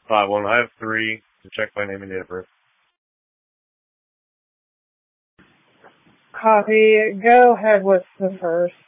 5-1. I have 3 to check by name and date of birth. Copy. Go ahead with the first.